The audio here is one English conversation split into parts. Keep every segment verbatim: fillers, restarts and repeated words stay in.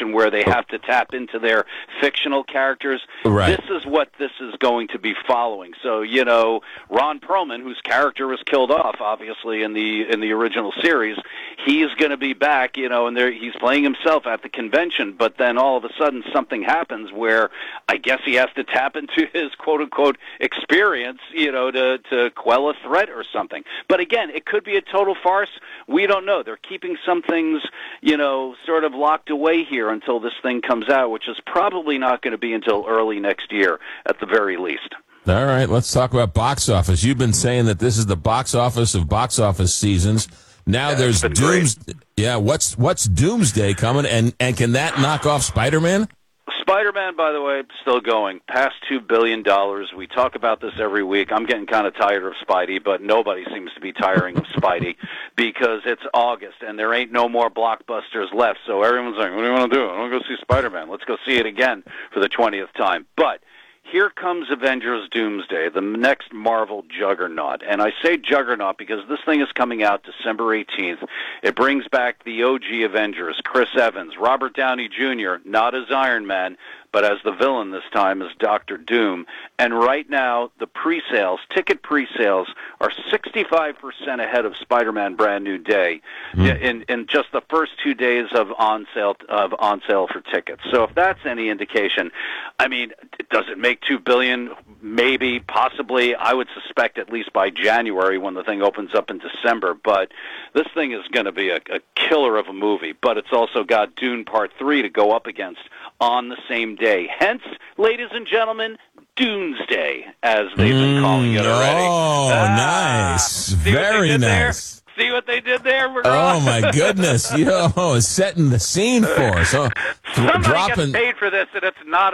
situation where they have to tap into their fictional characters. Right. This is what this is going to be following. So, you know, Ron Perlman, whose character was killed off, obviously, in the in the original series, he's going to be back, you know, and there, he's playing himself at the convention, but then all of a sudden something happens where I guess he has to tap into his quote-unquote experience, you know, to, to quell a threat or something. But again, it could be a total farce. We don't know. They're keeping some things, you know, sort of locked away here until this thing comes out, which is probably not going to be until early next year at the very least. All right, let's talk about box office. You've been saying that this is the box office of box office seasons. Now yeah, there's Doomsday. Yeah, what's what's Doomsday coming, and, and can that knock off Spider-Man? Spider-Man, by the way, still going, past two billion dollars. We talk about this every week. I'm getting kind of tired of Spidey, but nobody seems to be tiring of Spidey because it's August and there ain't no more blockbusters left. So everyone's like, what do you want to do? I want to go see Spider-Man. Let's go see it again for the twentieth time. But here comes Avengers Doomsday, the next Marvel juggernaut. And I say juggernaut because this thing is coming out December eighteenth. It brings back the O G Avengers, Chris Evans, Robert Downey Junior, not as Iron Man, but as the villain this time as Doctor Doom. And right now, the pre-sales, ticket pre-sales, are sixty-five percent ahead of Spider-Man Brand New Day mm. in, in just the first two days of on sale of on sale for tickets. So if that's any indication, I mean, does it make two billion dollars? Maybe, possibly. I would suspect at least by January when the thing opens up in December. But this thing is going to be a, a killer of a movie. But it's also got Dune Part three to go up against on the same day. Hence, ladies and gentlemen, Doomsday, as they've been calling it already. Oh, ah, nice. Very nice. There? See what they did there, McGraw? Oh, my goodness. Yo, setting the scene for us. Oh, Somebody dropping... gets paid for this, and it's not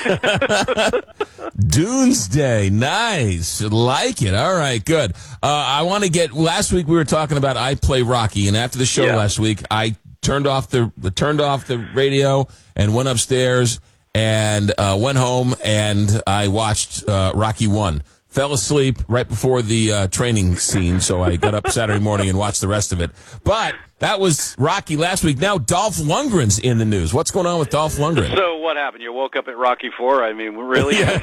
us. Doomsday. Nice. Like it. All right, good. Uh, I want to get... Last week we were talking about I Play Rocky, and after the show yeah. last week, I turned off the turned off the radio and went upstairs and uh, went home, and I watched uh, Rocky one. Fell asleep right before the uh, training scene, so I got up Saturday morning and watched the rest of it. But that was Rocky last week. Now Dolph Lundgren's in the news. What's going on with Dolph Lundgren? So what happened? You woke up at Rocky four? I mean, really? Yeah.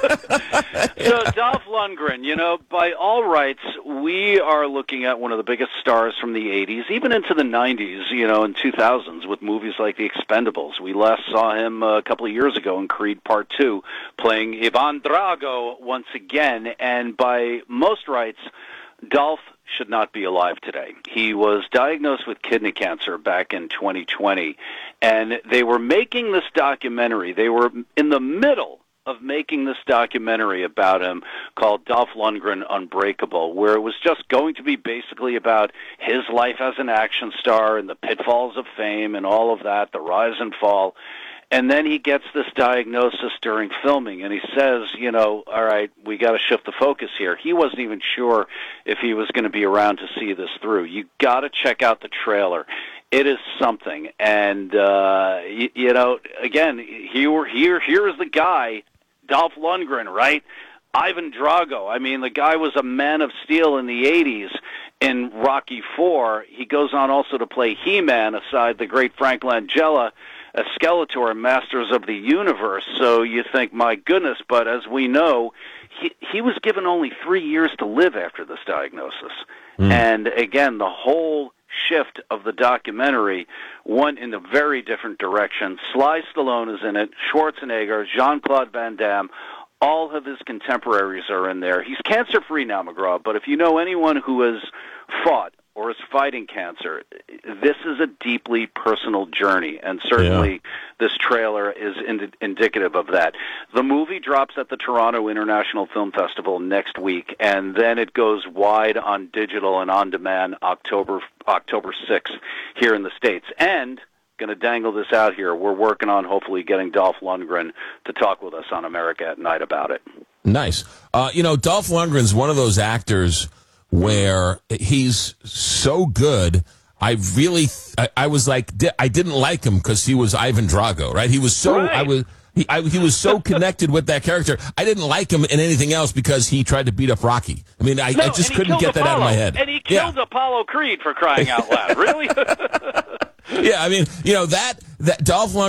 So Dolph Lundgren, you know, by all rights, we are looking at one of the biggest stars from the eighties, even into the nineties, you know, and two thousands with movies like The Expendables. We last saw him a couple of years ago in Creed Part two, playing Ivan Drago once again. And by most rights, Dolph should not be alive today. He was diagnosed with kidney cancer back in twenty twenty, and they were making this documentary. They were in the middle of making this documentary about him called Dolph Lundgren Unbreakable, where it was just going to be basically about his life as an action star and the pitfalls of fame and all of that, the rise and fall. And then he gets this diagnosis during filming, and he says, you know, all right, we got to shift the focus here. He wasn't even sure if he was going to be around to see this through. You got to check out the trailer. It is something. And, uh, you, you know, again, here, here, here is the guy, Dolph Lundgren, right? Ivan Drago. I mean, the guy was a man of steel in the eighties in Rocky four. He goes on also to play He-Man aside the great Frank Langella as Skeletor in Masters of the Universe. So you think, my goodness, but as we know, he, he was given only three years to live after this diagnosis. Mm. And again, the whole shift of the documentary went in a very different direction. Sly Stallone is in it, Schwarzenegger, Jean-Claude Van Damme, all of his contemporaries are in there. He's cancer-free now, McGraw, but if you know anyone who has fought or is fighting cancer, this is a deeply personal journey, and certainly yeah. this trailer is ind- indicative of that. The movie drops at the Toronto International Film Festival next week, and then it goes wide on digital and on-demand October October sixth here in the States. And going to dangle this out here. We're working on hopefully getting Dolph Lundgren to talk with us on America at Night about it. Nice. Uh, you know, Dolph Lundgren's one of those actors where he's so good. I really, I, I was like, I didn't like him because he was Ivan Drago, right? He was so, right. I was, he, I, he was so connected with that character. I didn't like him in anything else because he tried to beat up Rocky. I mean, I, no, I just couldn't get Apollo, that out of my head. And he killed yeah. Apollo Creed, for crying out loud. Really? Yeah, I mean, you know, that, that Dolph Lundgren